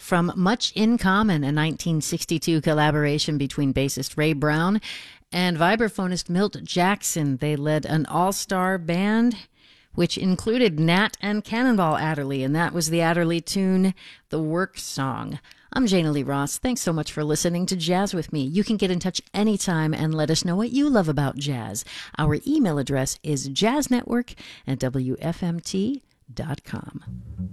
from Much in Common, a 1962 collaboration between bassist Ray Brown and vibraphonist Milt Jackson. They led an all-star band which included Nat and Cannonball Adderley, and that was the Adderley tune, The Work Song. I'm Jana Lee Ross. Thanks so much for listening to Jazz with me. You can get in touch anytime and let us know what you love about jazz. Our email address is jazznetwork@wfmt.com.